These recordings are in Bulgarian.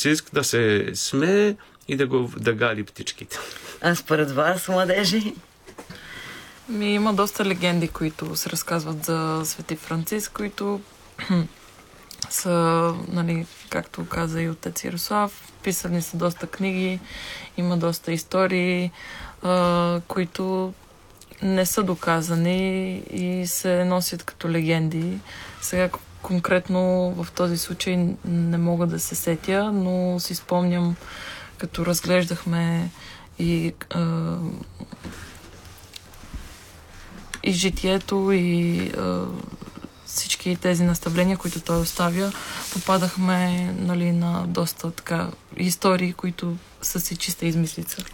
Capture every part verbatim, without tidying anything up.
Франциск да се смее и да, го, да гали птичките. А според вас, младежи? Ми, има доста легенди, които се разказват за Свети Франциск, които са, нали, както каза и отец Ярослав, писани са доста книги, има доста истории, а, които не са доказани и се носят като легенди. Сега конкретно в този случай не мога да се сетя, но си спомням, като разглеждахме и, а, и житието, и а, всички тези наставления, които той оставя, попадахме, нали, на доста така истории, които са си чиста измислица.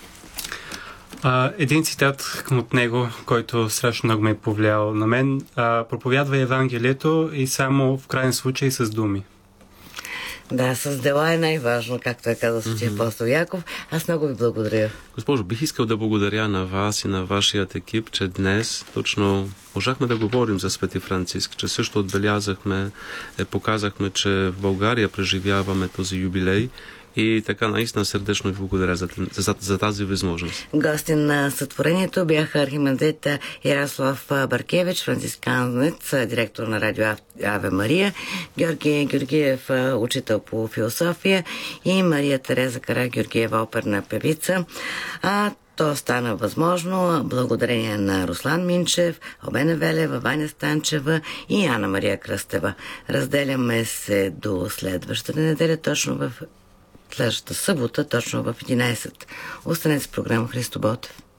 А, един цитат от него, който страшно много ме е повлиял на мен. А, проповядва Евангелието и само в крайен случай с думи. Да, с дела е най-важно, както е казал Свети mm-hmm. апостол Яков. Аз много ви благодаря. Госпожо, бих искал да благодаря на вас и на вашият екип, че днес точно можахме да говорим за Свети Франциск, че също отбелязахме, е, показахме, че в България преживяваме този юбилей. И така, наистина сърдечно ви благодаря за, за, за тази възможност. Гости на сътворението бяха архимандрит Ярослав Баркевич, францисканец, директор на радио Аве Мария, Георги Георгиев, учител по философия, и Мария Тереза Карагеоргиева, оперна певица. А то стана възможно благодарение на Руслан Минчев, Обена Велева, Ваня Станчева и Ана Мария Кръстева. Разделяме се до следващата неделя, точно в следващата събота, точно в единайсет. Останете с програма Христо Ботев.